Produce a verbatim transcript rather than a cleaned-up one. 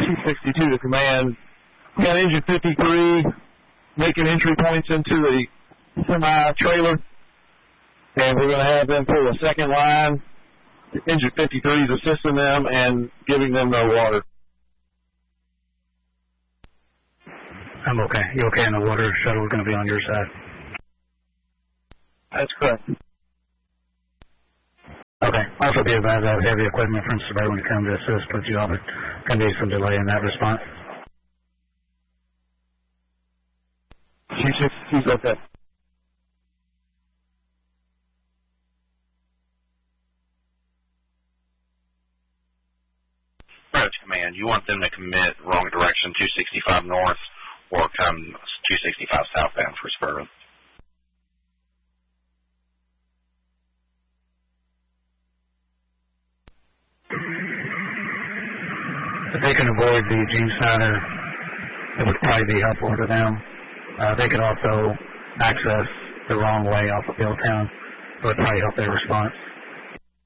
two sixty-two to command. We got engine fifty-three making entry points into the semi-trailer, and we're going to have them pull a second line. Engine fifty-three is assisting them and giving them no water. I'm okay. You okay in the water? Shuttle is going to be on your side. That's correct. Okay. Also be advised I have heavy equipment from Suburban to come to assist, but you all are going to be some delay in that response. two sixty-two is okay. Approach command. You want them to commit wrong direction, two sixty-five north, or come two sixty-five southbound for Suburban. If they can avoid the Gene Snyder, it would probably be helpful to them. Uh, they could also access the wrong way off of Billtown, so it would probably help their response.